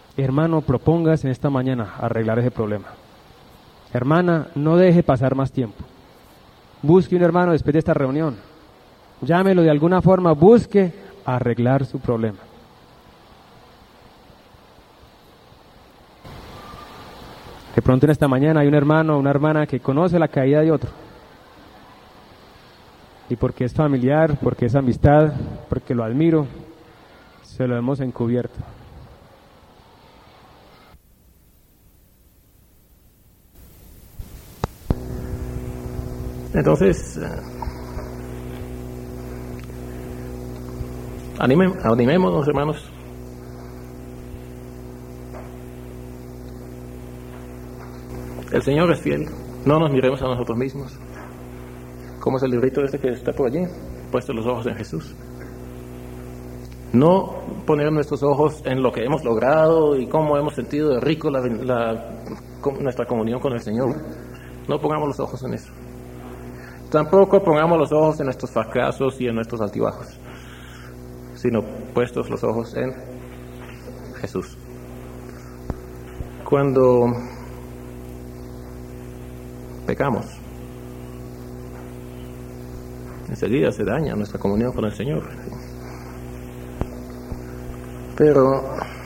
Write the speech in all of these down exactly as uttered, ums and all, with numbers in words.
Hermano, propóngase en esta mañana arreglar ese problema. Hermana, no deje pasar más tiempo. Busque un hermano después de esta reunión. Llámelo de alguna forma, busque arreglar su problema. De pronto en esta mañana hay un hermano o una hermana que conoce la caída de otro. Y porque es familiar, porque es amistad, porque lo admiro, se lo hemos encubierto. Entonces, eh, anime, animémonos, hermanos. El Señor es fiel. No nos miremos a nosotros mismos. ¿Cómo es el librito este que está por allí? Puesto los ojos en Jesús. No poner nuestros ojos en lo que hemos logrado y cómo hemos sentido de rico la, la, nuestra comunión con el Señor. No pongamos los ojos en eso. Tampoco pongamos los ojos en nuestros fracasos y en nuestros altibajos, sino puestos los ojos en Jesús. Cuando pecamos, enseguida se daña nuestra comunión con el Señor. Pero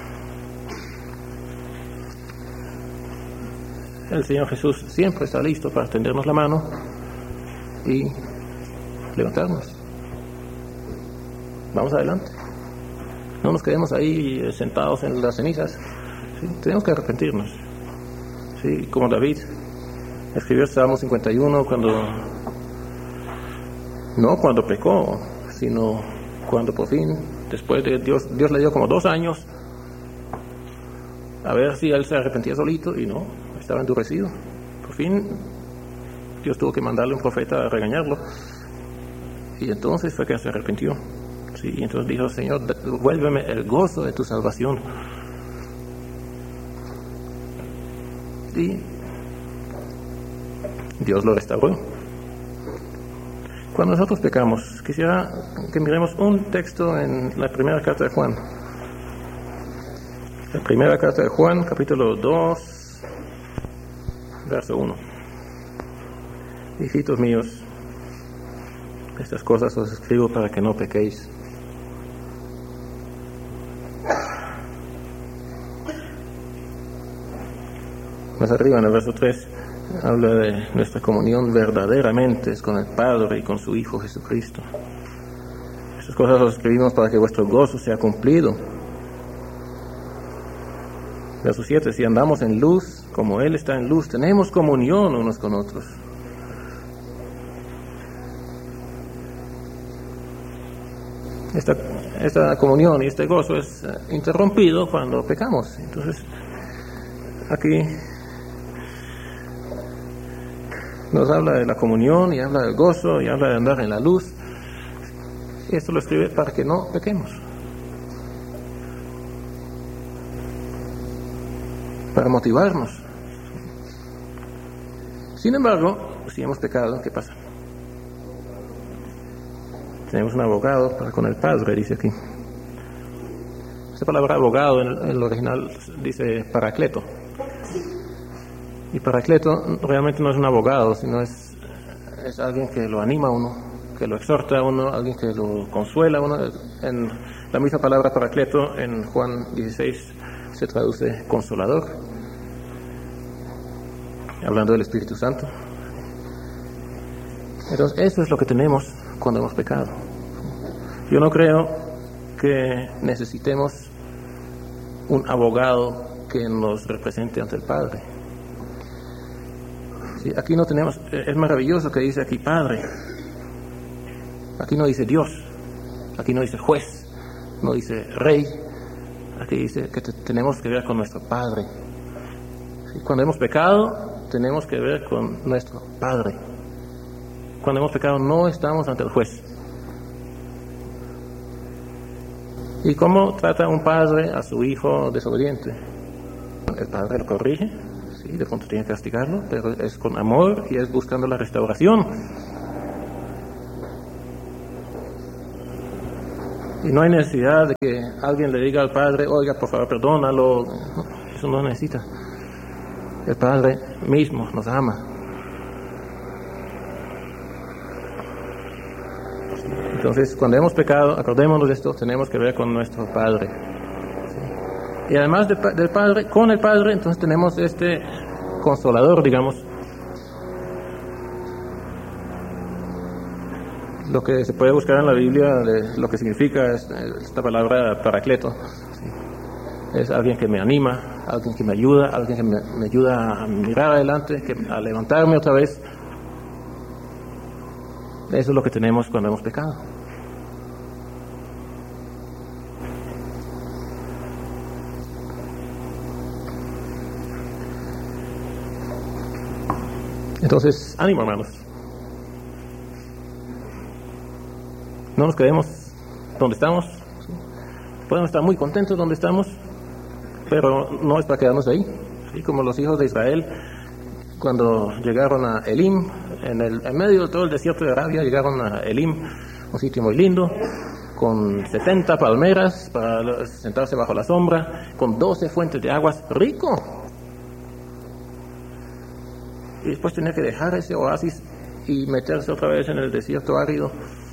el Señor Jesús siempre está listo para tendernos la mano y levantarnos. Vamos adelante. No nos quedemos ahí sentados en las cenizas. ¿Sí? Tenemos que arrepentirnos. ¿Sí? Como David escribió el Salmo cincuenta y uno cuando, no cuando pecó, sino cuando por fin, después de Dios, Dios le dio como dos años a ver si él se arrepentía solito, y no, estaba endurecido. Por fin Dios tuvo que mandarle un profeta a regañarlo, y entonces fue que se arrepintió. Sí, y entonces dijo: Señor, vuélveme el gozo de tu salvación. Y Dios lo restauró. Cuando nosotros pecamos, quisiera que miremos un texto en la primera carta de Juan. La primera carta de Juan, capítulo dos, verso uno. Hijitos míos, estas cosas os escribo para que no pequéis. Más arriba, en el verso tres, habla de nuestra comunión verdaderamente es con el Padre y con su Hijo Jesucristo. Estas cosas os escribimos para que vuestro gozo sea cumplido. Verso siete, si andamos en luz, como Él está en luz, tenemos comunión unos con otros. Esta, esta comunión y este gozo es interrumpido cuando pecamos. Entonces, aquí nos habla de la comunión y habla del gozo y habla de andar en la luz. Y esto lo escribe para que no pequemos, para motivarnos. Sin embargo, si hemos pecado, ¿qué pasa? Tenemos un abogado para con el Padre, dice aquí. Esta palabra abogado en el, en el original dice paracleto. Y paracleto realmente no es un abogado, sino es, es alguien que lo anima a uno, que lo exhorta a uno, alguien que lo consuela a uno. En la misma palabra paracleto en Juan dieciséis se traduce consolador, hablando del Espíritu Santo. Entonces, eso es lo que tenemos cuando hemos pecado. Yo no creo que necesitemos un abogado que nos represente ante el Padre. Sí, aquí no tenemos, es maravilloso que dice aquí Padre. Aquí no dice Dios, aquí no dice juez, no dice rey. Aquí dice que te, tenemos que ver con nuestro Padre. Sí, cuando hemos pecado, tenemos que ver con nuestro Padre. Cuando hemos pecado, no estamos ante el juez. ¿Y cómo trata un padre a su hijo desobediente? El padre lo corrige, sí, de pronto tiene que castigarlo, pero es con amor y es buscando la restauración. Y no hay necesidad de que alguien le diga al Padre, oiga, por favor, perdónalo. No, eso no necesita. El Padre mismo nos ama. Entonces, cuando hemos pecado, acordémonos de esto, tenemos que ver con nuestro Padre. ¿Sí? Y además de, del Padre, con el Padre, entonces tenemos este consolador, digamos. Lo que se puede buscar en la Biblia, de lo que significa esta palabra paracleto. ¿Sí? Es alguien que me anima, alguien que me ayuda, alguien que me, me ayuda a mirar adelante, que, a levantarme otra vez. Eso es lo que tenemos cuando hemos pecado. Entonces, ánimo, hermanos. No nos quedemos donde estamos. ¿Sí? Podemos estar muy contentos donde estamos, pero no es para quedarnos ahí. ¿Sí? Como los hijos de Israel, cuando llegaron a Elim, en, el, en medio de todo el desierto de Arabia, llegaron a Elim, un sitio muy lindo, con setenta palmeras para sentarse bajo la sombra, con doce fuentes de aguas, rico. Y después tenía que dejar ese oasis y meterse otra vez en el desierto árido.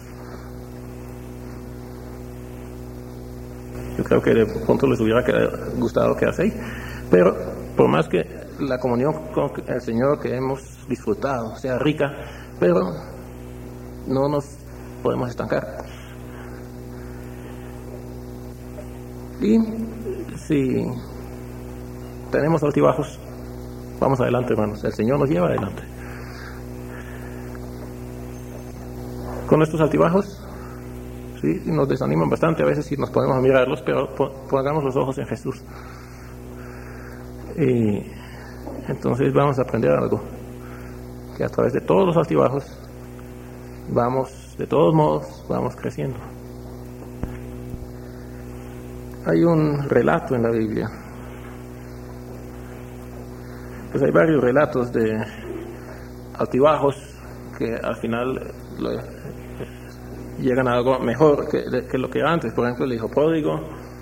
Yo creo que de pronto les hubiera gustado quedarse ahí, pero por más que la comunión con el Señor que hemos disfrutado sea rica, pero no nos podemos estancar. Y si tenemos altibajos, vamos adelante, hermanos. El Señor nos lleva adelante. Con nuestros altibajos, sí, nos desaniman bastante a veces si nos ponemos a mirarlos, pero pongamos los ojos en Jesús. Y entonces vamos a aprender algo, que a través de todos los altibajos vamos, de todos modos, vamos creciendo. Hay un relato en la Biblia, pues hay varios relatos de altibajos que al final lo, llegan a algo mejor que, que lo que era antes. Por ejemplo, el hijo pródigo.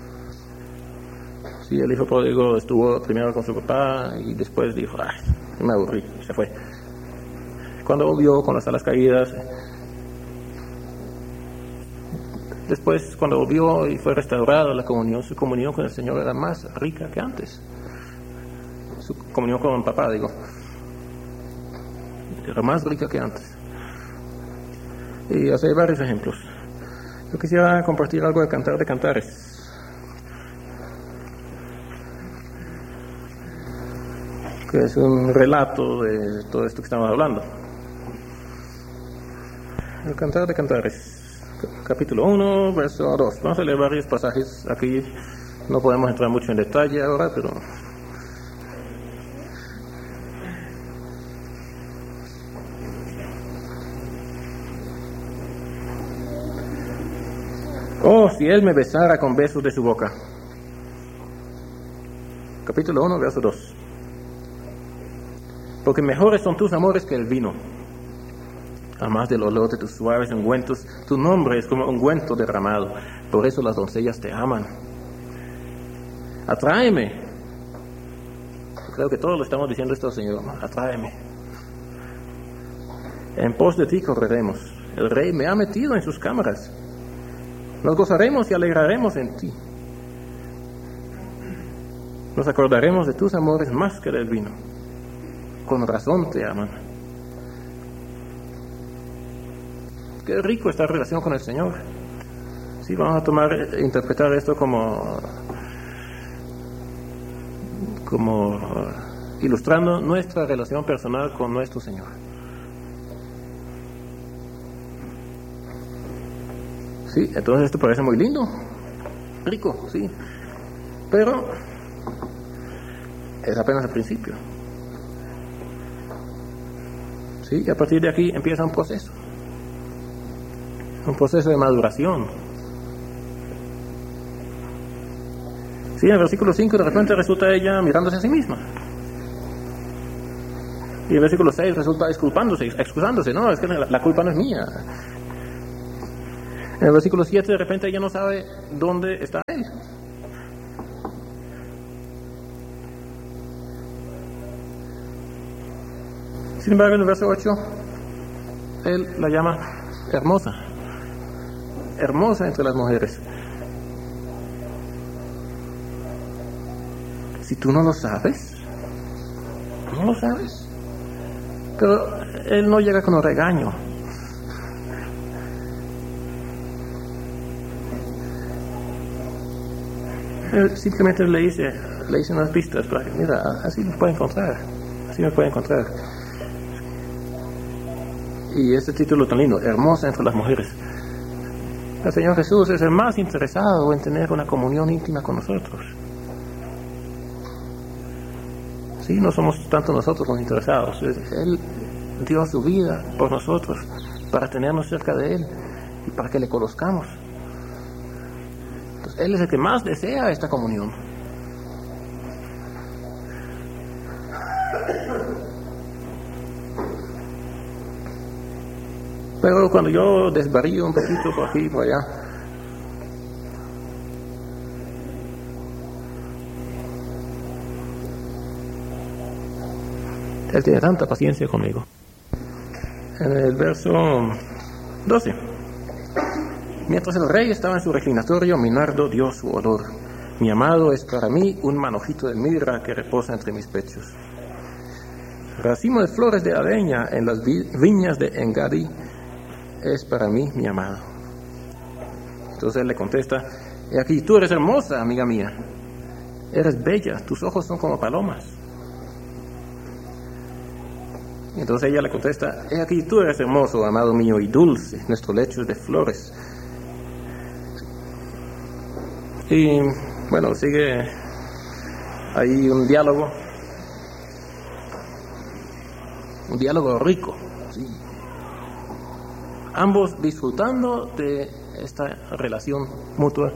Sí, el hijo pródigo estuvo primero con su papá y después dijo, ay, me aburrí, y se fue. Cuando volvió con las alas caídas, después cuando volvió y fue restaurado la comunión, su comunión con el Señor era más rica que antes. Su comunión con el papá, digo, era más rica que antes. Y así hay varios ejemplos. Yo quisiera compartir algo de Cantar de Cantares. Que es un relato de todo esto que estamos hablando. El Cantar de Cantares, capítulo uno, verso dos. Vamos a leer varios pasajes. Aquí no podemos entrar mucho en detalle ahora, pero oh, si él me besara con besos de su boca. Capítulo uno, verso dos. Porque mejores son tus amores que el vino, a más del olor de tus suaves ungüentos. Tu nombre es como ungüento derramado, por eso las doncellas te aman. Atráeme. Creo que todos lo estamos diciendo esto al Señor. Atráeme. En pos de ti correremos. El Rey me ha metido en sus cámaras. Nos gozaremos y alegraremos en ti. Nos acordaremos de tus amores más que del vino. Con razón te aman. Qué rico esta relación con el Señor. Sí, vamos a tomar, interpretar esto como, como ilustrando nuestra relación personal con nuestro Señor. Sí, entonces esto parece muy lindo, rico, sí, pero es apenas el principio. Sí, y a partir de aquí empieza un proceso, un proceso de maduración. Sí, en el versículo cinco de repente resulta ella mirándose a sí misma. Y el versículo seis resulta disculpándose, excusándose. No, es que la, la culpa no es mía. En el versículo siete de repente ella no sabe dónde está él. Sin embargo, en el verso ocho, él la llama hermosa, hermosa entre las mujeres. Si tú no lo sabes, no lo sabes. Pero él no llega con un regaño. Él simplemente le dice, le dice unas pistas para que, mira, así me puede encontrar, así me puede encontrar. Y este título tan lindo, hermosa entre las mujeres. El Señor Jesús es el más interesado en tener una comunión íntima con nosotros. Sí, no somos tanto nosotros los interesados. Él dio su vida por nosotros para tenernos cerca de Él y para que le conozcamos. Entonces, Él es el que más desea esta comunión. Pero cuando yo desvarío un poquito por aquí y por allá, Él tiene tanta paciencia conmigo. En el verso doce. Mientras el rey estaba en su reclinatorio, mi nardo dio su olor. Mi amado es para mí un manojito de mirra que reposa entre mis pechos. Racimo de flores de aveña en las vi- viñas de Engadi es para mí mi amado. Entonces él le contesta, he aquí, tú eres hermosa, amiga mía. Eres bella, tus ojos son como palomas. Entonces ella le contesta, he aquí, tú eres hermoso, amado mío, y dulce, nuestro lecho es de flores. Y bueno, sigue ahí un diálogo, un diálogo rico, ¿sí? Ambos disfrutando de esta relación mutua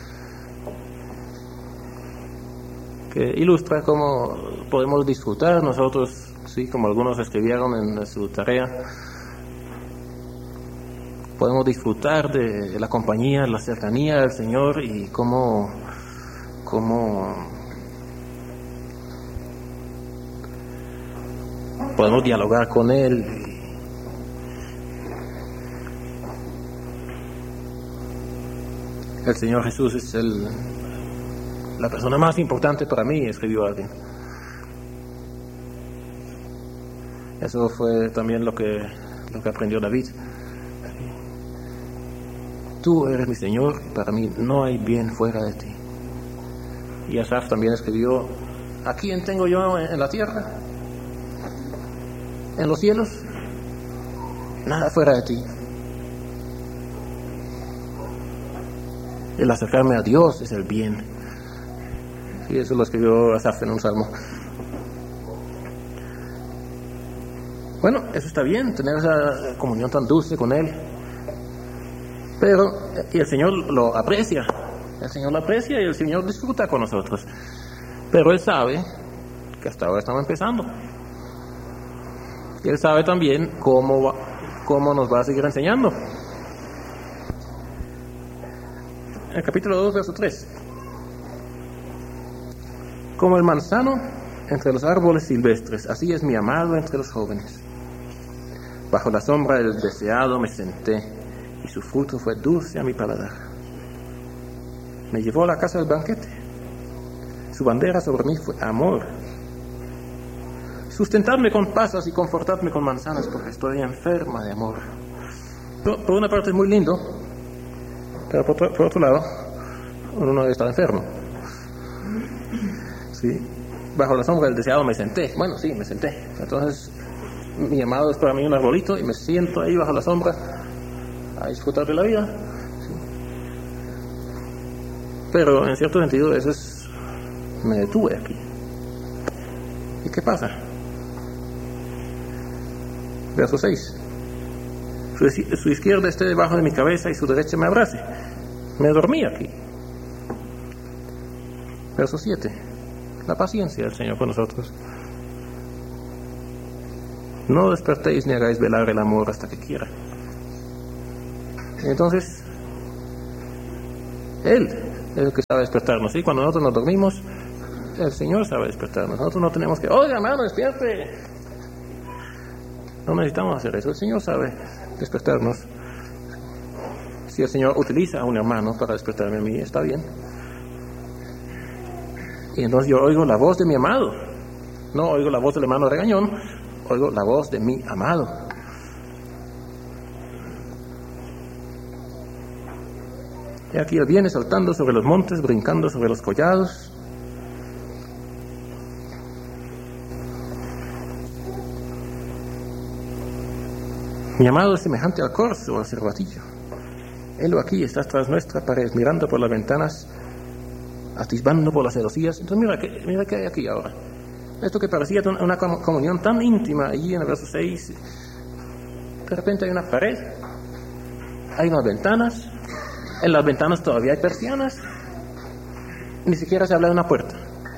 que ilustra cómo podemos disfrutar nosotros, sí, como algunos escribieron en su tarea, podemos disfrutar de la compañía, la cercanía del Señor y cómo, cómo podemos dialogar con Él. El Señor Jesús es el, la persona más importante para mí, escribió alguien. Eso fue también lo que, lo que aprendió David. Tú eres mi Señor, para mí no hay bien fuera de ti. Y Asaf también escribió, ¿a quién tengo yo en la tierra? ¿En los cielos? Nada fuera de ti. El acercarme a Dios es el bien. Y eso lo escribió Asaf en un salmo. Bueno, eso está bien, tener esa comunión tan dulce con Él. Pero, y el Señor lo aprecia. El Señor lo aprecia y el Señor disfruta con nosotros. Pero Él sabe que hasta ahora estamos empezando. Y Él sabe también cómo, va, cómo nos va a seguir enseñando. En el capítulo dos, verso tres. Como el manzano entre los árboles silvestres, así es mi amado entre los jóvenes. Bajo la sombra del deseado me senté, y su fruto fue dulce a mi paladar. Me llevó a la casa del banquete. Su bandera sobre mí fue amor. Sustentadme con pasas y confortadme con manzanas, porque estoy enferma de amor. Por, por una parte es muy lindo, pero por, por otro lado, uno está enfermo. ¿Sí? Bajo la sombra del deseado me senté. Bueno, sí, me senté. Entonces, mi amado es para mí un arbolito y me siento ahí bajo la sombra a disfrutar de la vida. ¿Sí? Pero en cierto sentido, eso es. Me detuve aquí. ¿Y qué pasa? Verso seis. Su, su izquierda esté debajo de mi cabeza y su derecha me abrace. Me dormí aquí. Verso siete. La paciencia del Señor con nosotros. No despertéis ni hagáis velar el amor hasta que quiera. Entonces, Él es el que sabe despertarnos. Y cuando nosotros nos dormimos, el Señor sabe despertarnos. Nosotros no tenemos que, oiga, hermano, despierte. No necesitamos hacer eso. El Señor sabe despertarnos. Si el Señor utiliza a un hermano para despertarme a mí, está bien. Y entonces yo oigo la voz de mi amado. No oigo la voz del hermano regañón, oigo la voz de mi amado. Y aquí él viene saltando sobre los montes, brincando sobre los collados. Mi amado es semejante al corzo o al cervatillo. Él aquí está tras nuestra pared, mirando por las ventanas, atisbando por las celosías. Entonces mira que, mira qué hay aquí ahora. Esto que parecía una comunión tan íntima, allí en el verso seis, de repente hay una pared, hay unas ventanas, en las ventanas todavía hay persianas, ni siquiera se habla de una puerta.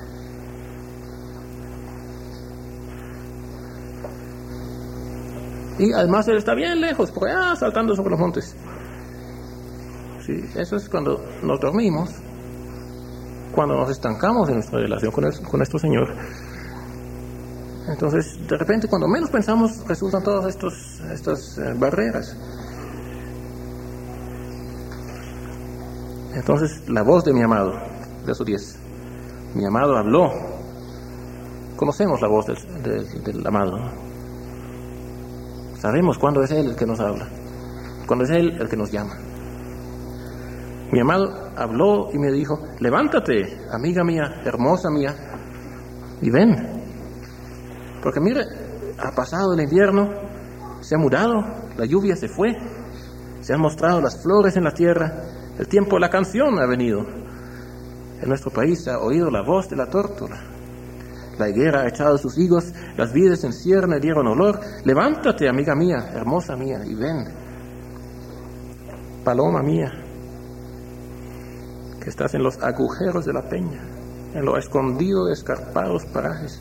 Y además él está bien lejos, por allá saltando sobre los montes. Sí, eso es cuando nos dormimos, cuando nos estancamos en nuestra relación con, el, con nuestro Señor. Entonces, de repente, cuando menos pensamos, resultan todas estos, estas eh, barreras. Entonces, la voz de mi amado, verso diez. Mi amado habló. Conocemos la voz del, del, del amado. Sabemos cuándo es Él el que nos habla, cuándo es Él el que nos llama. Mi amado habló y me dijo, levántate, amiga mía, hermosa mía, y ven. Porque mire, ha pasado el invierno, se ha mudado, la lluvia se fue, se han mostrado las flores en la tierra, el tiempo de la canción ha venido. En nuestro país se ha oído la voz de la tórtola. La higuera ha echado sus higos, las vides en cierne dieron olor. Levántate, amiga mía, hermosa mía, y ven. Paloma mía, que estás en los agujeros de la peña, en lo escondido de escarpados parajes.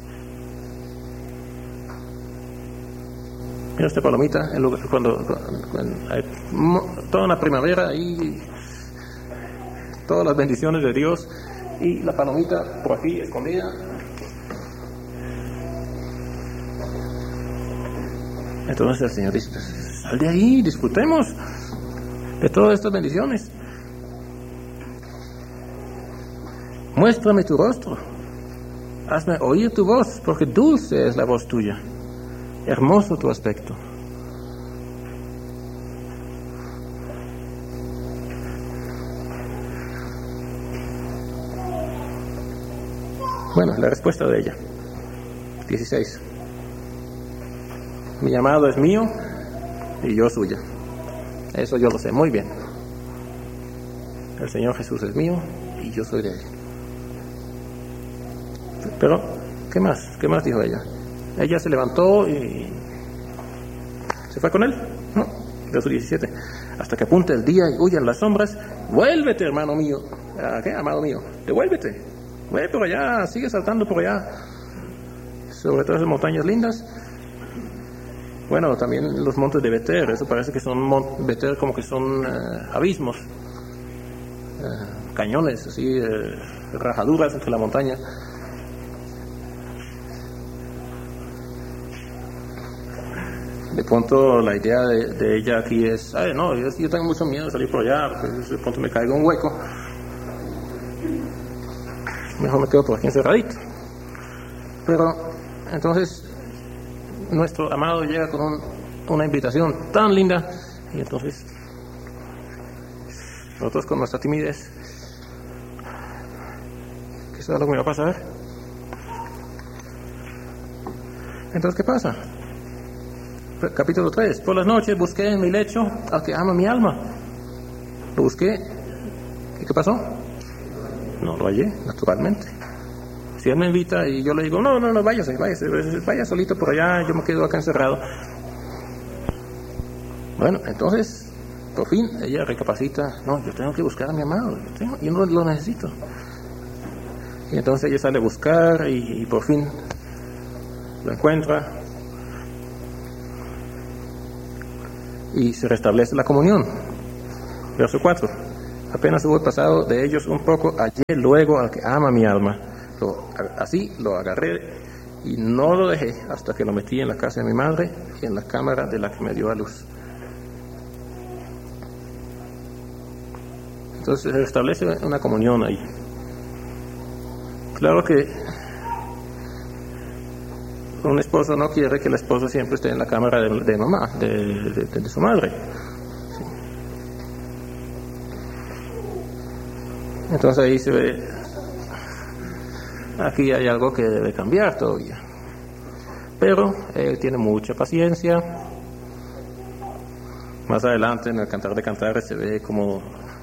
Mira esta palomita, en lugar, cuando, cuando hay toda una primavera y todas las bendiciones de Dios, y la palomita por aquí escondida. Entonces el Señor dice, sal de ahí, disfrutemos de todas estas bendiciones. Muéstrame tu rostro, hazme oír tu voz, porque dulce es la voz tuya, hermoso tu aspecto. Bueno, la respuesta de ella, dieciséis. Mi amado es mío y yo suya. Eso yo lo sé muy bien. El Señor Jesús es mío y yo soy de Él. Pero, ¿qué más? ¿Qué más dijo ella? Ella se levantó y se fue con él. No, verso diecisiete. Hasta que apunte el día y huyan las sombras, vuélvete, hermano mío. ¿A qué, amado mío? Devuélvete. Ve por allá, sigue saltando por allá, sobre todas esas montañas lindas. Bueno, también los montes de Beter, eso parece que son mon- Beter como que son uh, abismos, uh, cañones, así, uh, rajaduras entre la montaña. De pronto la idea de, de ella aquí es, ay, no, yo, yo tengo mucho miedo de salir por allá, porque de pronto me caigo en un hueco. Mejor me quedo por aquí encerradito. Pero entonces nuestro amado llega con un, una invitación tan linda, y entonces nosotros con nuestra timidez, ¿qué es lo que me va a pasar? Entonces, ¿qué pasa? Capítulo tres. Por las noches busqué en mi lecho al que ama mi alma. Lo busqué. ¿Y qué pasó? No lo hallé, naturalmente. Si él me invita y yo le digo, no, no, no, váyase, váyase, vaya solito por allá, yo me quedo acá encerrado. Bueno, entonces, por fin, ella recapacita, no, yo tengo que buscar a mi amado, yo, tengo, yo no lo necesito. Y entonces ella sale a buscar y, y por fin lo encuentra. Y se restablece la comunión. Verso cuatro. Apenas hubo pasado de ellos un poco, hallé luego al que ama mi alma. Lo, así lo agarré y no lo dejé hasta que lo metí en la casa de mi madre y en la cámara de la que me dio a luz. Entonces se establece una comunión ahí. Claro que un esposo no quiere que el esposo siempre esté en la cámara de, de mamá, de, de, de, de su madre. Sí. Entonces ahí se ve, aquí hay algo que debe cambiar todavía. Pero él tiene mucha paciencia. Más adelante en el Cantar de Cantares se ve como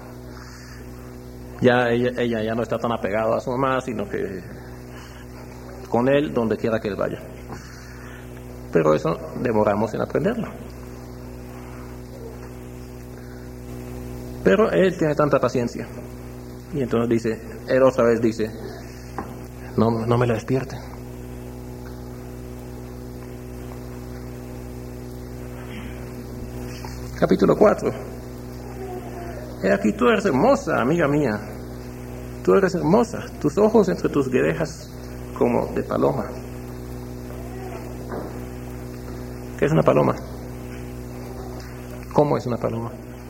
ya ella, ella ya no está tan apegada a su mamá, sino que con él donde quiera que él vaya. Pero eso demoramos en aprenderlo. Pero él tiene tanta paciencia. Y entonces dice, él otra vez dice, no, no me la despierten. Capítulo cuatro. He aquí tú eres hermosa, amiga mía. Tú eres hermosa, tus ojos entre tus guedejas como de paloma. ¿Qué es una paloma? ¿Cómo es una paloma?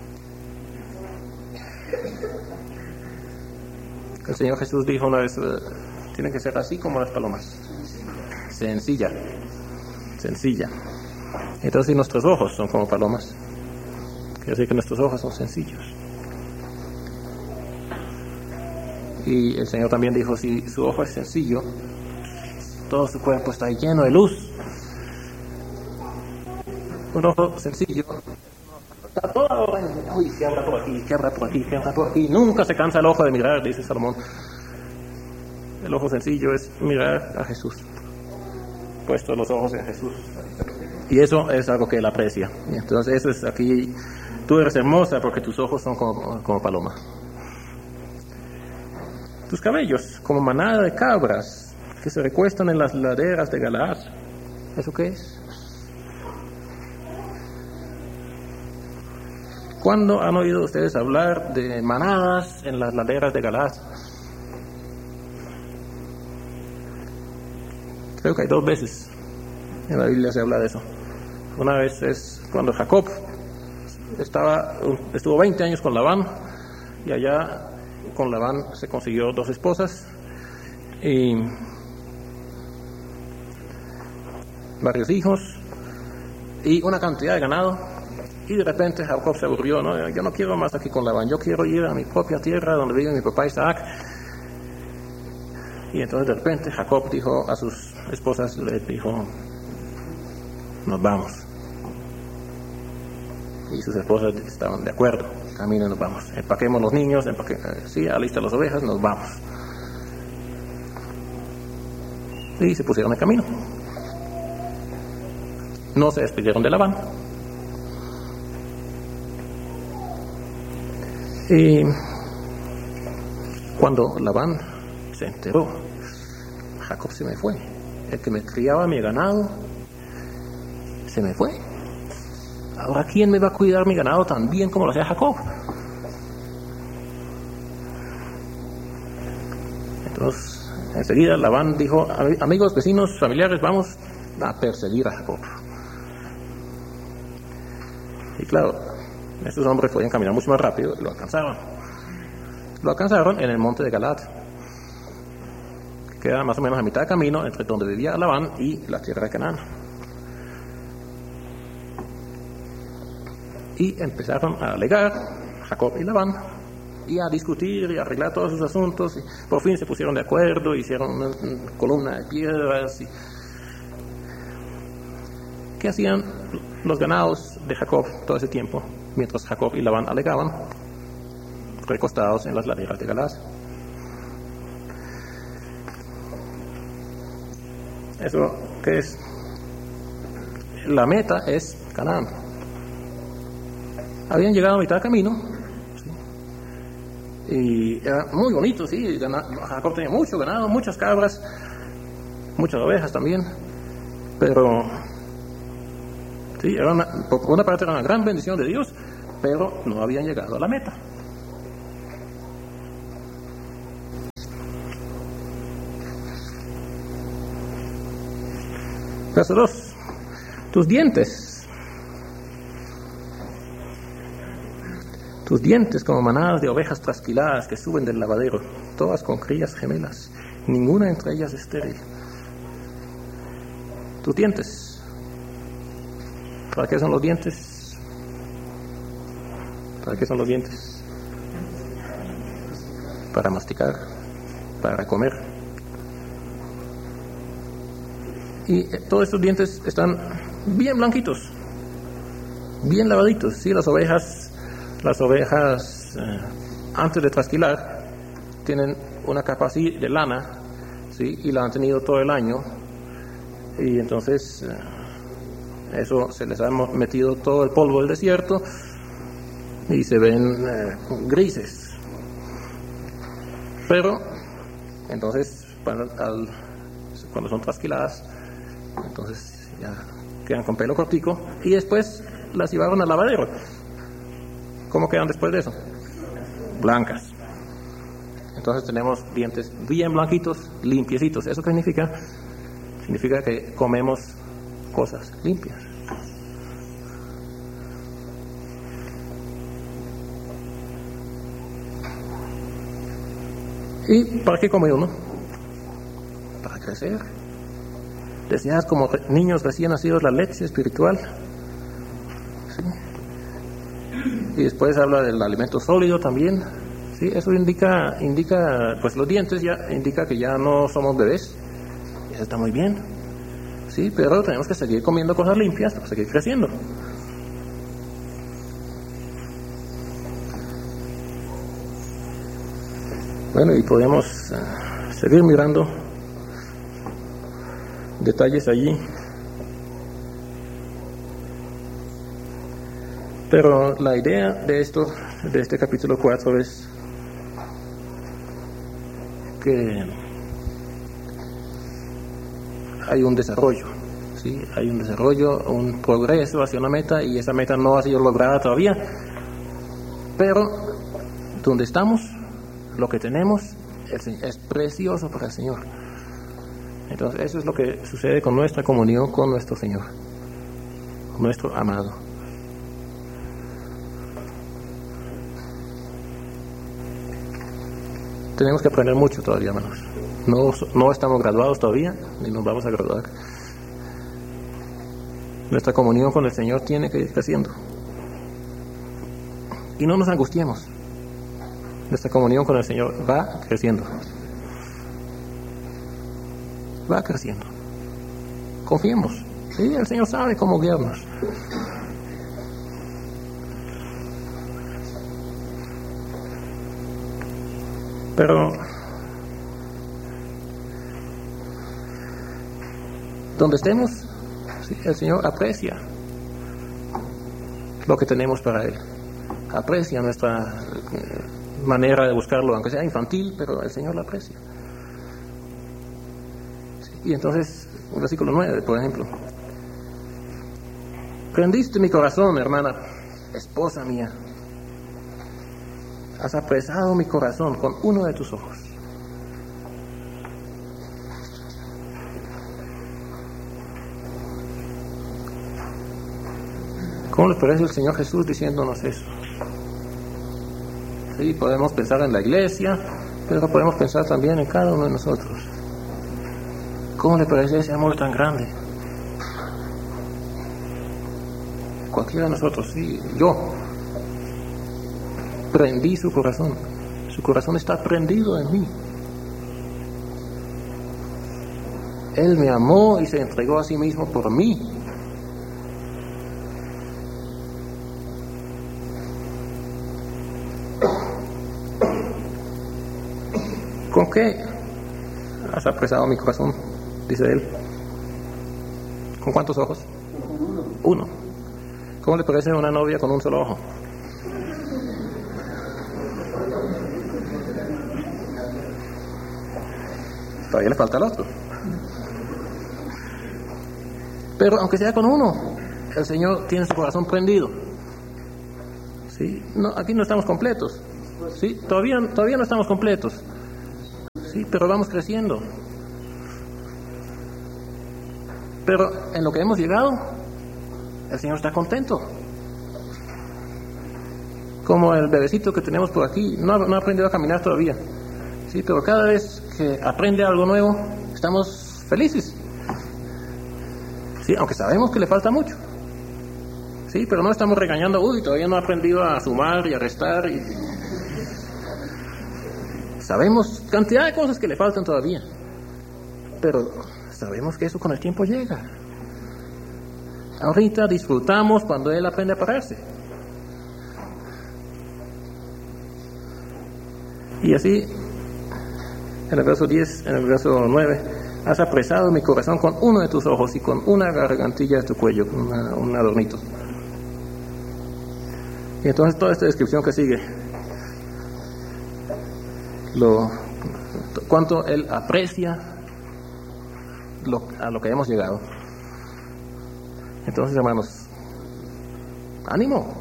El Señor Jesús dijo una vez, tiene que ser así como las palomas. Sencilla. Sencilla. Entonces, si nuestros ojos son como palomas, quiere decir que nuestros ojos son sencillos. Y el Señor también dijo, si su ojo es sencillo, todo su cuerpo está lleno de luz. Un ojo sencillo está todo, uy, que abra por aquí, que abra por aquí, que abra por aquí. Nunca se cansa el ojo de mirar, dice Salomón. El ojo sencillo es mirar a Jesús, puesto los ojos en Jesús. Y eso es algo que él aprecia. Y entonces eso es aquí, tú eres hermosa porque tus ojos son como, como paloma. Tus cabellos como manada de cabras que se recuestan en las laderas de Galaad. ¿Eso qué es? ¿Cuándo han oído ustedes hablar de manadas en las laderas de Galaad? Creo que hay dos veces en la Biblia se habla de eso. Una vez es cuando Jacob estaba, estuvo veinte años con Labán, y allá con Labán se consiguió dos esposas y varios hijos y una cantidad de ganado. Y de repente Jacob se aburrió, ¿no? Yo no quiero más aquí con Labán, yo quiero ir a mi propia tierra donde vive mi papá Isaac. Y entonces de repente Jacob dijo a sus esposas, le dijo, nos vamos. Y sus esposas estaban de acuerdo, caminen, nos vamos. Empaquemos los niños, empaque, sí, alista las ovejas, nos vamos. Y se pusieron en camino. No se despidieron de Labán. Y cuando Labán se enteró, Jacob se me fue. El que me criaba mi ganado se me fue. Ahora, ¿quién me va a cuidar mi ganado tan bien como lo hacía Jacob? Entonces, enseguida Labán dijo, amigos, vecinos, familiares, vamos a perseguir a Jacob. Y claro, estos hombres podían caminar mucho más rápido y lo alcanzaron. Lo alcanzaron en el monte de Galaad, que queda más o menos a mitad de camino entre donde vivía Labán y la tierra de Canaán. Y empezaron a alegar Jacob y Labán y a discutir y a arreglar todos sus asuntos, y por fin se pusieron de acuerdo, hicieron una, una columna de piedras. Y... ¿qué hacían los ganados de Jacob todo ese tiempo mientras Jacob y Labán alegaban? Recostados en las laderas de Galaad. ¿Eso qué es? La meta es Canaán. Habían llegado a mitad de camino, ¿sí? Y era muy bonito, sí. Jacob tenía mucho ganado, muchas cabras, muchas ovejas también, pero sí, era una, por una parte era una gran bendición de Dios, pero no habían llegado a la meta. Verso dos. Tus dientes. Tus dientes como manadas de ovejas trasquiladas que suben del lavadero, todas con crías gemelas, ninguna entre ellas estéril. Tus dientes. ¿Para qué son los dientes? ¿Para qué son los dientes? Para masticar, para comer. Y todos estos dientes están bien blanquitos, bien lavaditos. Sí, las ovejas, las ovejas eh, antes de trasquilar tienen una capa así de lana, sí, y la han tenido todo el año, y entonces eh, eso se les ha metido todo el polvo del desierto y se ven eh, grises. Pero entonces cuando, al, cuando son trasquiladas, entonces ya quedan con pelo cortico, y después las llevaron al lavadero. ¿Cómo quedan después de eso? Blancas. Entonces tenemos dientes bien blanquitos, limpiecitos. ¿Eso qué significa? Significa que comemos cosas limpias. ¿Y para qué come uno? Para crecer. Deseas como niños recién nacidos la leche espiritual. ¿Sí? Y después habla del alimento sólido también. ¿Sí? Eso indica, indica, pues los dientes ya indica que ya no somos bebés. Eso está muy bien. Sí, pero tenemos que seguir comiendo cosas limpias para seguir creciendo. Bueno, y podemos uh, seguir mirando detalles allí. Pero la idea de esto, de este capítulo cuatro, es que hay un desarrollo, ¿sí? Hay un desarrollo, un progreso hacia una meta, y esa meta no ha sido lograda todavía, pero donde estamos, lo que tenemos es, es precioso para el Señor. Entonces eso es lo que sucede con nuestra comunión con nuestro Señor, nuestro amado. Tenemos que aprender mucho todavía, hermanos. No, no estamos graduados todavía, ni nos vamos a graduar. Nuestra comunión con el Señor tiene que ir creciendo. Y no nos angustiemos. Nuestra comunión con el Señor va creciendo. Va creciendo. Confiemos. Sí, el Señor sabe cómo guiarnos. Pero donde estemos, sí, el Señor aprecia lo que tenemos para Él. Aprecia nuestra eh, manera de buscarlo, aunque sea infantil, pero el Señor lo aprecia. Sí, y entonces, el versículo nueve, por ejemplo. Prendiste mi corazón, hermana, esposa mía. Has apresado mi corazón con uno de tus ojos. ¿Cómo les parece el Señor Jesús diciéndonos eso? Sí, podemos pensar en la iglesia, pero podemos pensar también en cada uno de nosotros. ¿Cómo le parece ese amor tan grande? Cualquiera de nosotros, sí, yo prendí su corazón. Su corazón está prendido en mí. Él me amó y se entregó a sí mismo por mí. ¿Con qué has apresado mi corazón? Dice él. ¿Con cuántos ojos? Uno. Uno. ¿Cómo le parece a una novia con un solo ojo? Todavía le falta el otro. Pero aunque sea con uno, el Señor tiene su corazón prendido. ¿Sí? No, aquí no estamos completos. ¿Sí? Todavía, todavía no estamos completos. ¿Sí? Pero vamos creciendo. Pero en lo que hemos llegado, el Señor está contento. Como el bebecito que tenemos por aquí, no ha, no ha aprendido a caminar todavía. Sí, pero cada vez que aprende algo nuevo, estamos felices. Sí, aunque sabemos que le falta mucho. Sí, pero no estamos regañando, uy, todavía no ha aprendido a sumar y a restar. Y... Sabemos cantidad de cosas que le faltan todavía. Pero sabemos que eso con el tiempo llega. Ahorita disfrutamos cuando él aprende a pararse. Y así, en el verso diez, en el verso nueve, has apresado mi corazón con uno de tus ojos y con una gargantilla de tu cuello, con una, un adornito. Y entonces toda esta descripción que sigue, lo, cuánto él aprecia lo, a lo que hemos llegado. Entonces, hermanos, ánimo.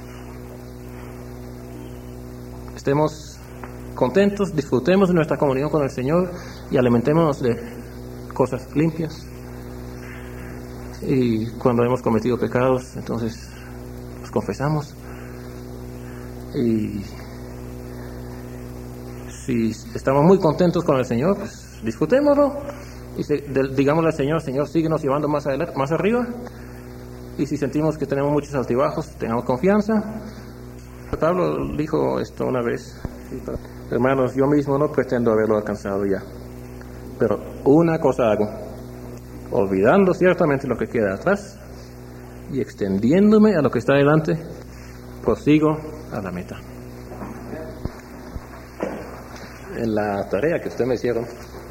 Estemos contentos, disfrutemos de nuestra comunión con el Señor y alimentémonos de cosas limpias. Y cuando hemos cometido pecados, entonces los confesamos. Y si estamos muy contentos con el Señor, pues disfrutémoslo y se, de, digámosle al Señor, Señor, síguenos llevando más adelante, más arriba. Y si sentimos que tenemos muchos altibajos, tengamos confianza. Pablo dijo esto una vez: hermanos, yo mismo no pretendo haberlo alcanzado ya, pero una cosa hago, olvidando ciertamente lo que queda atrás y extendiéndome a lo que está delante, prosigo a la meta. En la tarea que ustedes me hicieron,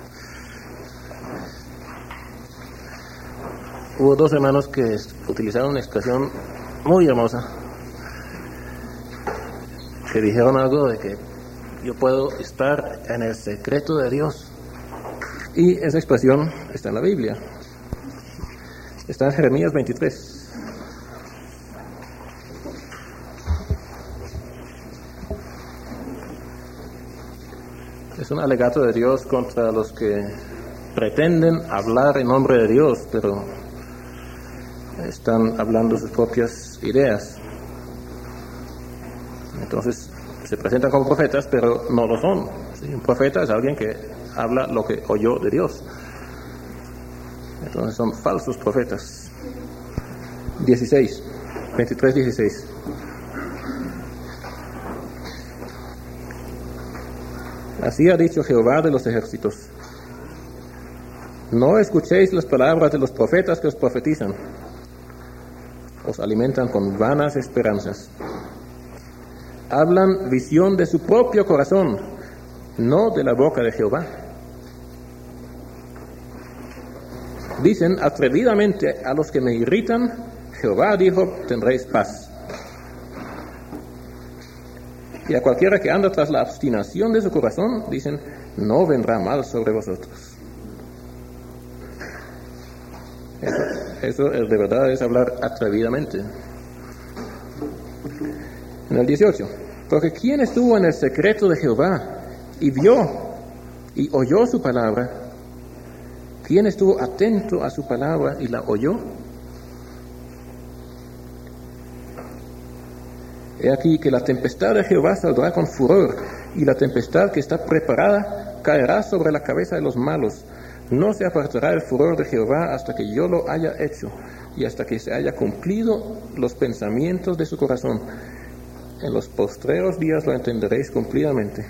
hubo dos hermanos que utilizaron una expresión muy hermosa, que dijeron algo de que yo puedo estar en el secreto de Dios. Y esa expresión está en la Biblia. Está en Jeremías veintitrés. Es un alegato de Dios contra los que pretenden hablar en nombre de Dios, pero están hablando sus propias ideas. Entonces se presentan como profetas, pero no lo son. ¿Sí? Un profeta es alguien que habla lo que oyó de Dios. Entonces son falsos profetas. dieciséis, veintitrés, dieciséis. Así ha dicho Jehová de los ejércitos: no escuchéis las palabras de los profetas que os profetizan, os alimentan con vanas esperanzas. Hablan visión de su propio corazón, no de la boca de Jehová. Dicen atrevidamente a los que me irritan: Jehová dijo, tendréis paz. Y a cualquiera que anda tras la obstinación de su corazón, dicen, no vendrá mal sobre vosotros. Eso, eso de verdad es hablar atrevidamente. En el dieciocho, porque ¿quién estuvo en el secreto de Jehová y vio y oyó su palabra? ¿Quién estuvo atento a su palabra y la oyó? He aquí que la tempestad de Jehová saldrá con furor, y la tempestad que está preparada caerá sobre la cabeza de los malos. No se apartará el furor de Jehová hasta que yo lo haya hecho, y hasta que se haya cumplido los pensamientos de su corazón. En los postreros días lo entenderéis cumplidamente.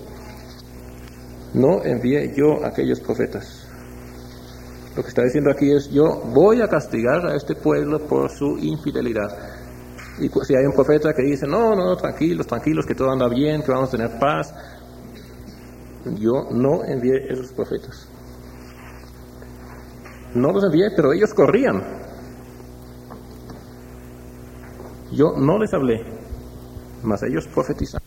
No envié yo a aquellos profetas. Lo que está diciendo aquí es, yo voy a castigar a este pueblo por su infidelidad. Y si hay un profeta que dice, no, no, tranquilos, tranquilos, que todo anda bien, que vamos a tener paz, yo no envié esos profetas. No los envié, pero ellos corrían. Yo no les hablé, mas ellos profetizaron.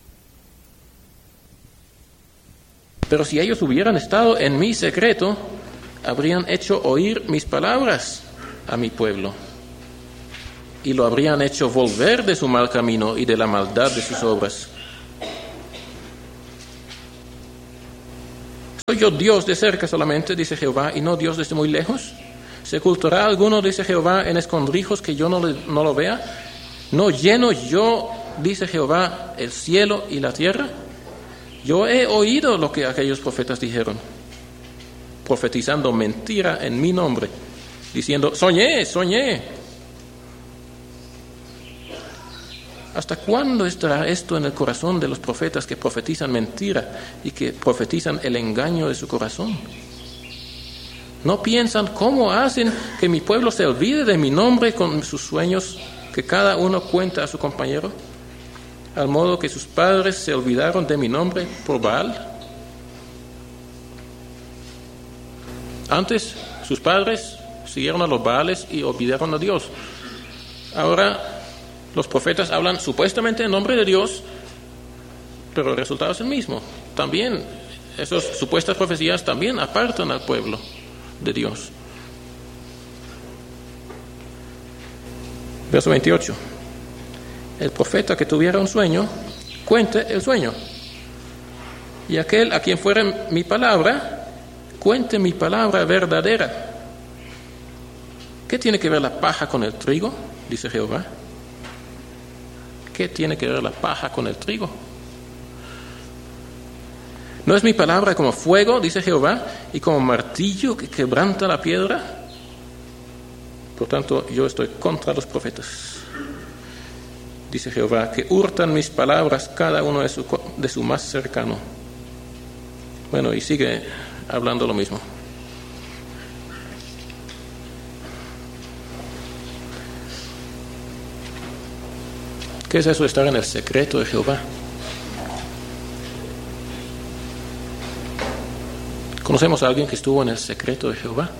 Pero si ellos hubieran estado en mi secreto, habrían hecho oír mis palabras a mi pueblo, y lo habrían hecho volver de su mal camino y de la maldad de sus obras. ¿Soy yo Dios de cerca solamente, dice Jehová, y no Dios desde muy lejos? ¿Se ocultará alguno, dice Jehová, en escondrijos que yo no, le, no lo vea? ¿No lleno yo, dice Jehová, el cielo y la tierra? Yo he oído lo que aquellos profetas dijeron, profetizando mentira en mi nombre, diciendo, soñé, soñé. ¿Hasta cuándo estará esto en el corazón de los profetas que profetizan mentira y que profetizan el engaño de su corazón? ¿No piensan cómo hacen que mi pueblo se olvide de mi nombre con sus sueños que cada uno cuenta a su compañero? Al modo que sus padres se olvidaron de mi nombre por Baal. Antes sus padres siguieron a los Baales y olvidaron a Dios. Ahora los profetas hablan supuestamente en nombre de Dios, pero el resultado es el mismo. También esas supuestas profecías también apartan al pueblo de Dios. Verso veintiocho. El profeta que tuviera un sueño, cuente el sueño. Y aquel a quien fuera mi palabra, cuente mi palabra verdadera. ¿Qué tiene que ver la paja con el trigo? Dice Jehová. ¿Qué tiene que ver la paja con el trigo? ¿No es mi palabra como fuego, dice Jehová, y como martillo que quebranta la piedra? Por tanto, yo estoy contra los profetas, dice Jehová, que hurtan mis palabras cada uno de su, de su más cercano. Bueno, y sigue hablando lo mismo. ¿Qué es eso de estar en el secreto de Jehová? ¿Conocemos a alguien que estuvo en el secreto de Jehová?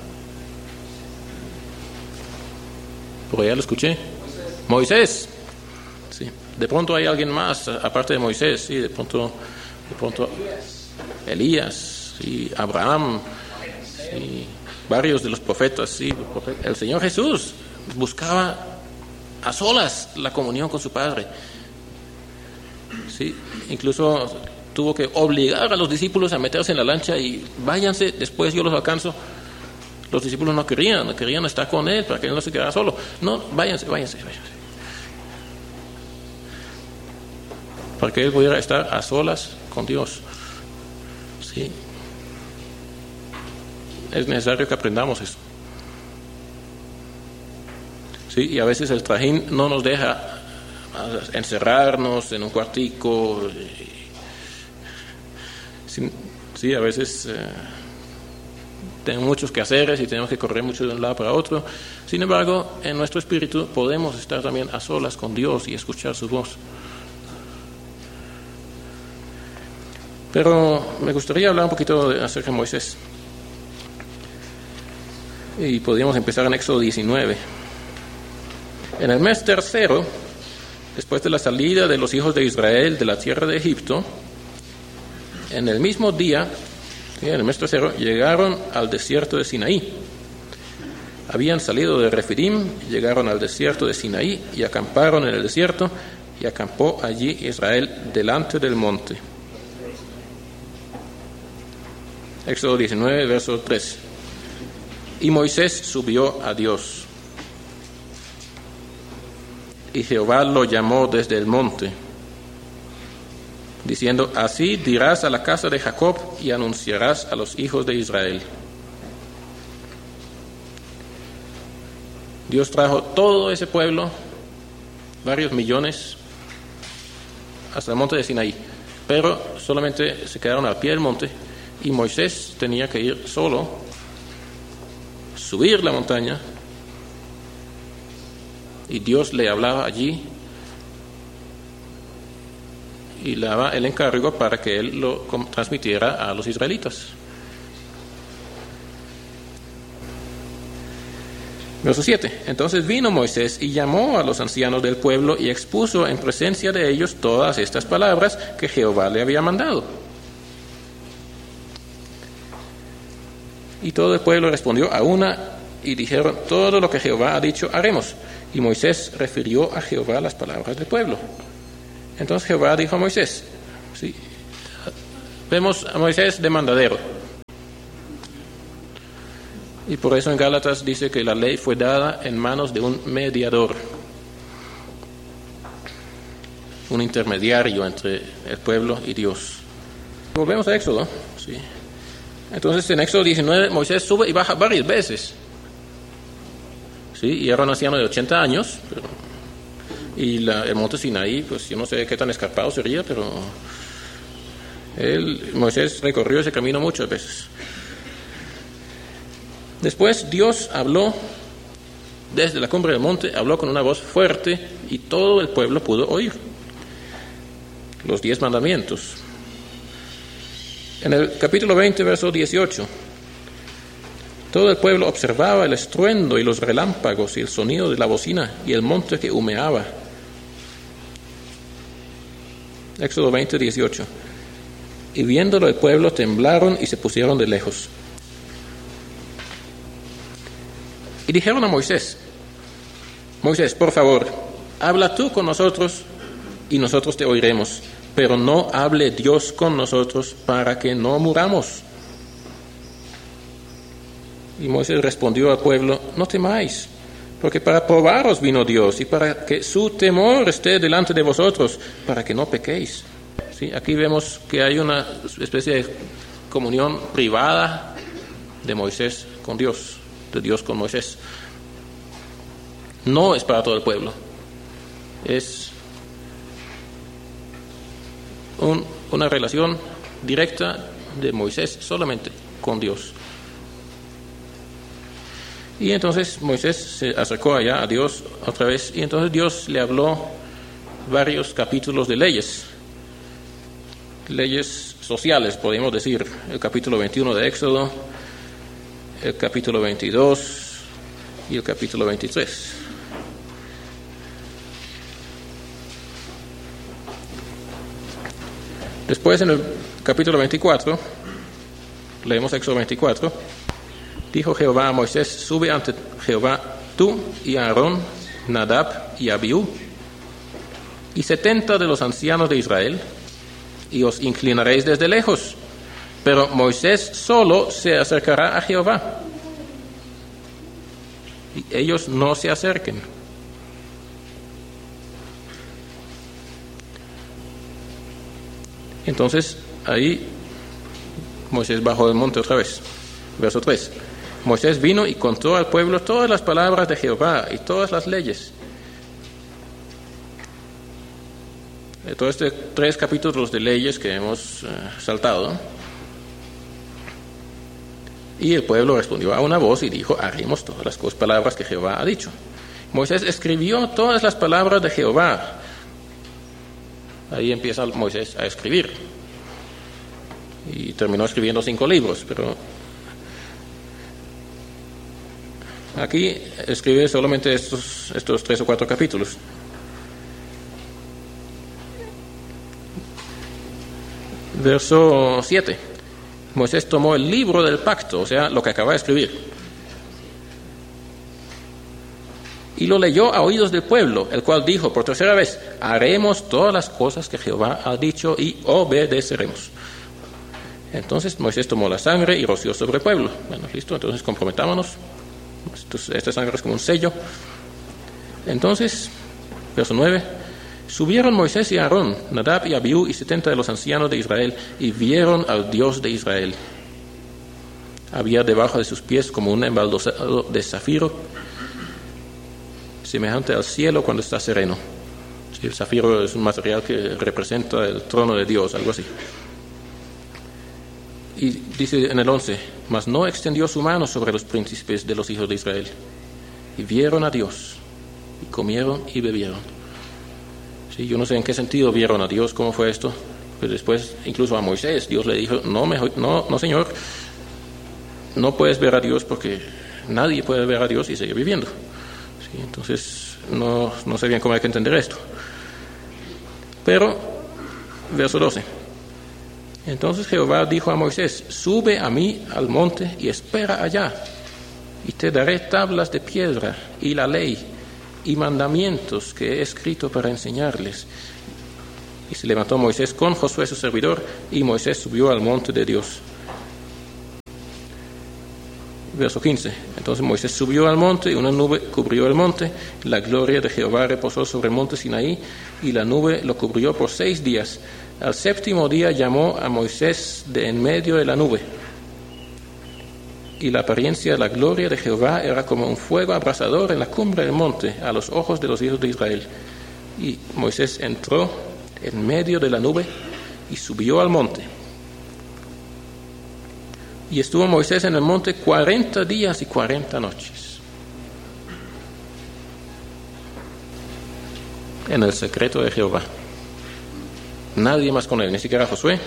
Por allá lo escuché. Moisés. Sí. De pronto hay alguien más, aparte de Moisés, sí, de pronto, de pronto Elías, sí, Abraham, sí, varios de los profetas, sí. El Señor Jesús buscaba a solas la comunión con su Padre. Sí, incluso tuvo que obligar a los discípulos a meterse en la lancha y váyanse, después yo los alcanzo. Los discípulos no querían, no querían estar con él para que él no se quedara solo. No, váyanse, váyanse, váyanse. Para que él pudiera estar a solas con Dios. Sí. Es necesario que aprendamos eso. Sí, y a veces el trajín no nos deja encerrarnos en un cuartico. Sí, sí, a veces eh, tenemos muchos quehaceres y tenemos que correr mucho de un lado para otro. Sin embargo, en nuestro espíritu podemos estar también a solas con Dios y escuchar su voz. Pero me gustaría hablar un poquito de, acerca de Moisés. Y podríamos empezar en Éxodo diecinueve. En el mes tercero, después de la salida de los hijos de Israel de la tierra de Egipto, en el mismo día, en el mes tercero, llegaron al desierto de Sinaí. Habían salido de Refidim, llegaron al desierto de Sinaí y acamparon en el desierto, y acampó allí Israel delante del monte. Éxodo diecinueve, verso tres. Y Moisés subió a Dios, y Jehová lo llamó desde el monte, diciendo, así dirás a la casa de Jacob y anunciarás a los hijos de Israel. Dios trajo todo ese pueblo, varios millones, hasta el monte de Sinaí, pero solamente se quedaron al pie del monte y Moisés tenía que ir solo, subir la montaña, y Dios le hablaba allí y le daba el encargo para que él lo transmitiera a los israelitas. Verso siete. Entonces vino Moisés y llamó a los ancianos del pueblo y expuso en presencia de ellos todas estas palabras que Jehová le había mandado. Y todo el pueblo respondió a una y dijeron, todo lo que Jehová ha dicho haremos. Y Moisés refirió a Jehová las palabras del pueblo. Entonces Jehová dijo a Moisés, ¿sí? Vemos a Moisés de mandadero. Y por eso en Gálatas dice que la ley fue dada en manos de un mediador, un intermediario entre el pueblo y Dios. Volvemos a Éxodo. Sí. Entonces en Éxodo diecinueve Moisés sube y baja varias veces. Sí, y era un anciano de ochenta años. Pero, y la, el monte Sinaí, pues yo no sé qué tan escarpado sería, pero él, Moisés recorrió ese camino muchas veces. Después Dios habló desde la cumbre del monte, habló con una voz fuerte y todo el pueblo pudo oír los diez mandamientos. En el capítulo veinte, verso dieciocho, todo el pueblo observaba el estruendo y los relámpagos y el sonido de la bocina y el monte que humeaba. Éxodo veinte, dieciocho. Y viéndolo el pueblo temblaron y se pusieron de lejos. Y dijeron a Moisés, Moisés, por favor, habla tú con nosotros y nosotros te oiremos, pero no hable Dios con nosotros para que no muramos. Y Moisés respondió al pueblo, no temáis, porque para probaros vino Dios y para que su temor esté delante de vosotros, para que no pequéis. ¿Sí? Aquí vemos que hay una especie de comunión privada de Moisés con Dios. De Dios con Moisés. No es para todo el pueblo. Es un, una relación directa de Moisés solamente con Dios. Y entonces Moisés se acercó allá a Dios otra vez y entonces Dios le habló varios capítulos de leyes. Leyes sociales, podemos decir. El capítulo veintiuno de Éxodo, el capítulo veintidós y el capítulo veintitrés. Después en el capítulo veinticuatro, leemos Éxodo veinticuatro, dijo Jehová a Moisés, sube ante Jehová tú y Aarón, Nadab y Abiú, y setenta de los ancianos de Israel, y os inclinaréis desde lejos. Pero Moisés solo se acercará a Jehová, y ellos no se acerquen. Entonces, ahí Moisés bajó del monte otra vez. Verso tres. Moisés vino y contó al pueblo todas las palabras de Jehová y todas las leyes. Todos estos tres capítulos de leyes que hemos uh, saltado. Y el pueblo respondió a una voz y dijo, haremos todas las cosas, palabras que Jehová ha dicho. Moisés escribió todas las palabras de Jehová. Ahí empieza Moisés a escribir. Y terminó escribiendo cinco libros, pero aquí escribe solamente estos, estos tres o cuatro capítulos. Verso siete. Moisés tomó el libro del pacto, o sea, lo que acaba de escribir, y lo leyó a oídos del pueblo, el cual dijo por tercera vez, haremos todas las cosas que Jehová ha dicho y obedeceremos. Entonces Moisés tomó la sangre y roció sobre el pueblo. Bueno, listo, entonces comprometámonos. Esta sangre es como un sello. Entonces, verso nueve. Subieron Moisés y Aarón, Nadab y Abiú y setenta de los ancianos de Israel, y vieron al Dios de Israel. Había debajo de sus pies como un embaldosado de zafiro, semejante al cielo cuando está sereno. Sí, el zafiro es un material que representa el trono de Dios, algo así. Y dice en el once, mas no extendió su mano sobre los príncipes de los hijos de Israel. Y vieron a Dios, y comieron y bebieron. Sí, yo no sé en qué sentido vieron a Dios, cómo fue esto. Pues después, incluso a Moisés, Dios le dijo, no, mejor, no, no señor, no puedes ver a Dios porque nadie puede ver a Dios y seguir viviendo. Sí, entonces, no, no sé bien cómo hay que entender esto. Pero, verso doce. Entonces Jehová dijo a Moisés, sube a mí al monte y espera allá, y te daré tablas de piedra y la ley y mandamientos que he escrito para enseñarles. Y se levantó Moisés con Josué su servidor, y Moisés subió al monte de Dios. Verso quince. Entonces Moisés subió al monte y una nube cubrió el monte. La gloria de Jehová reposó sobre el monte Sinaí y la nube lo cubrió por seis días. Al séptimo día llamó a Moisés de en medio de la nube. Y la apariencia de la gloria de Jehová era como un fuego abrasador en la cumbre del monte a los ojos de los hijos de Israel. Y Moisés entró en medio de la nube y subió al monte. Y estuvo Moisés en el monte cuarenta días y cuarenta noches. En el secreto de Jehová. Nadie más con él, ni siquiera Josué.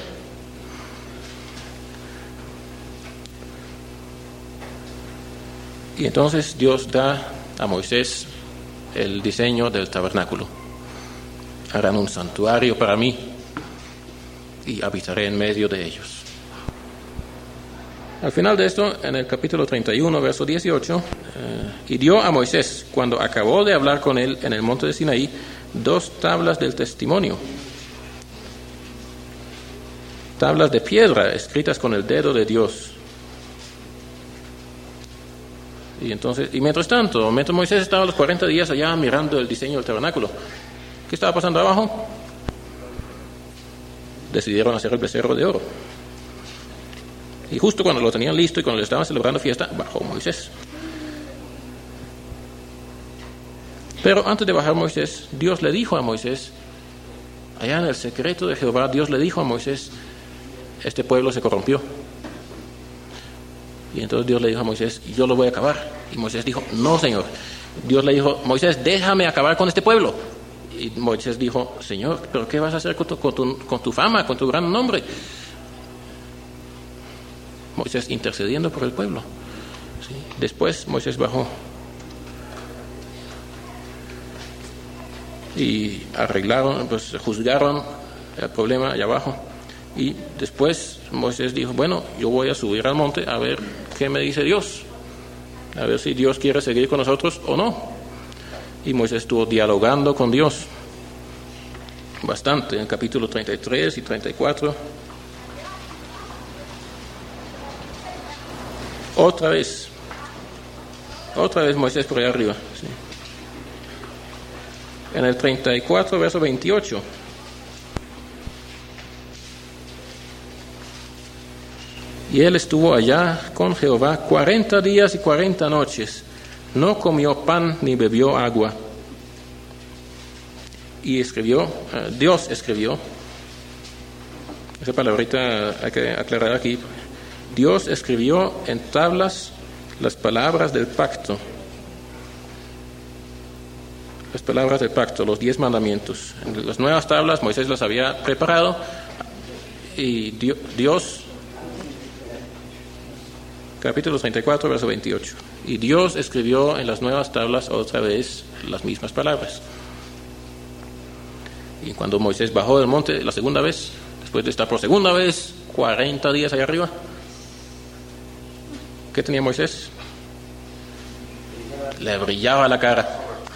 Y entonces Dios da a Moisés el diseño del tabernáculo. Harán un santuario para mí y habitaré en medio de ellos. Al final de esto, en el capítulo treinta y uno, verso dieciocho, eh, y dio a Moisés, cuando acabó de hablar con él en el monte de Sinaí, dos tablas del testimonio. Tablas de piedra escritas con el dedo de Dios. Y entonces, y mientras tanto, mientras Moisés estaba los cuarenta días allá mirando el diseño del tabernáculo, ¿qué estaba pasando abajo? Decidieron hacer el becerro de oro. Y justo cuando lo tenían listo y cuando le estaban celebrando fiesta, bajó Moisés. Pero antes de bajar Moisés, Dios le dijo a Moisés, allá en el secreto de Jehová, Dios le dijo a Moisés, este pueblo se corrompió. Y entonces Dios le dijo a Moisés, yo lo voy a acabar. Y Moisés dijo, no, Señor. Dios le dijo, Moisés, déjame acabar con este pueblo. Y Moisés dijo, Señor, ¿pero qué vas a hacer con tu, con tu, con tu fama, con tu gran nombre? Moisés intercediendo por el pueblo. ¿Sí? Después Moisés bajó y arreglaron, pues juzgaron el problema allá abajo. Y después Moisés dijo, bueno, yo voy a subir al monte a ver qué me dice Dios, a ver si Dios quiere seguir con nosotros o no. Y Moisés estuvo dialogando con Dios bastante en el capítulo treinta y tres y treinta y cuatro. Otra vez, otra vez Moisés por allá arriba. ¿Sí? En el treinta y cuatro, verso veintiocho. Y él estuvo allá con Jehová cuarenta días y cuarenta noches. No comió pan ni bebió agua. Y escribió, uh, Dios escribió, esa palabrita hay que aclarar aquí. Dios escribió en tablas las palabras del pacto. Las palabras del pacto, los diez mandamientos. En las nuevas tablas Moisés las había preparado y Dios, capítulo treinta y cuatro, verso veintiocho. Y Dios escribió en las nuevas tablas otra vez las mismas palabras. Y cuando Moisés bajó del monte la segunda vez, después de estar por segunda vez cuarenta días allá arriba, ¿qué tenía Moisés? Le brillaba la cara.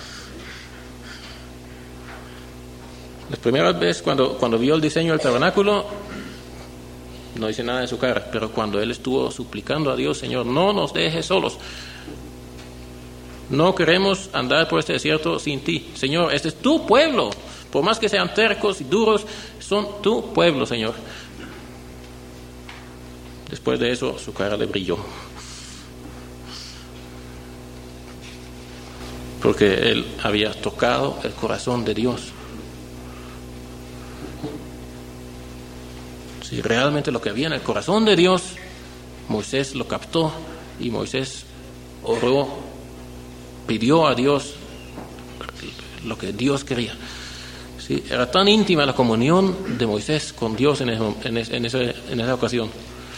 Las primeras veces cuando, cuando vio el diseño del tabernáculo, no dice nada de su cara, pero cuando él estuvo suplicando a Dios, Señor, no nos dejes solos. No queremos andar por este desierto sin ti. Señor, este es tu pueblo. Por más que sean tercos y duros, son tu pueblo, Señor. Después de eso, su cara le brilló. Porque él había tocado el corazón de Dios. Si realmente lo que había en el corazón de Dios, Moisés lo captó y Moisés oró, pidió a Dios lo que Dios quería. Sí, era tan íntima la comunión de Moisés con Dios en, ese, en, ese, en, ese, en esa ocasión.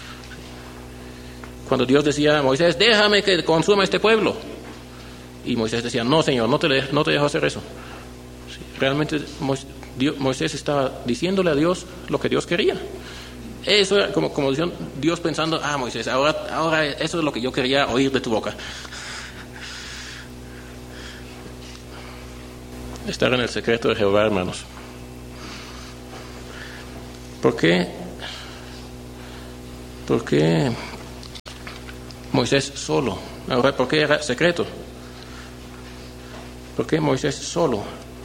Cuando Dios decía a Moisés, déjame que consuma este pueblo. Y Moisés decía, no, Señor, no te, no te dejo hacer eso. Sí, realmente Moisés estaba diciéndole a Dios lo que Dios quería. Eso era como, como decían Dios pensando, ah, Moisés, ahora, ahora eso es lo que yo quería oír de tu boca. Estar en el secreto de Jehová, hermanos. ¿Por qué? ¿Por qué Moisés solo. Ahora, ¿por qué era secreto? ¿Por qué Moisés solo?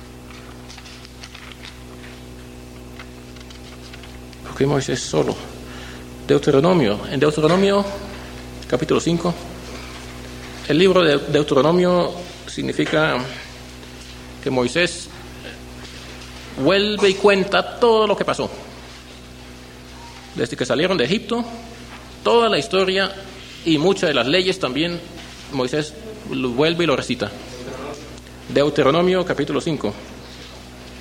¿Por qué Moisés solo? Deuteronomio. En Deuteronomio, capítulo cinco, el libro de Deuteronomio significa que Moisés vuelve y cuenta todo lo que pasó. Desde que salieron de Egipto, toda la historia y muchas de las leyes también, Moisés lo vuelve y lo recita. Deuteronomio capítulo cinco.